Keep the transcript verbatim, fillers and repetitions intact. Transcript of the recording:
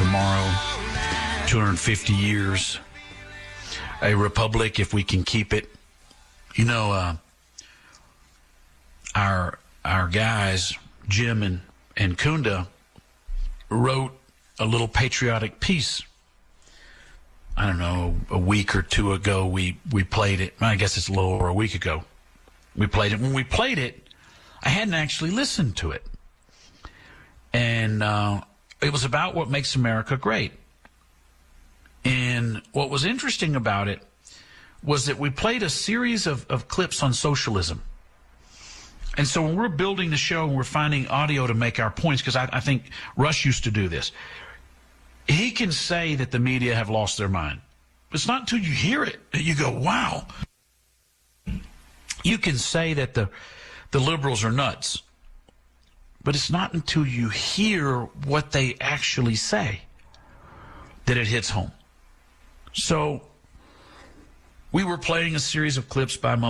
tomorrow, two hundred fifty years, a republic if we can keep it. You know, uh, our our guys, Jim and, and Kunda, wrote a little patriotic piece. I don't know, a week or two ago we, we played it. I guess it's a little over a week ago. We played it. When we played it, I hadn't actually listened to it. And uh, it was about what makes America great. And what was interesting about it was that we played a series of, of clips on socialism. And so when we're building the show and we're finding audio to make our points, because I, I think Rush used to do this, he can say that the media have lost their mind. It's not until you hear it that you go, wow. You can say that the the liberals are nuts, but it's not until you hear what they actually say that it hits home. So we were playing a series of clips by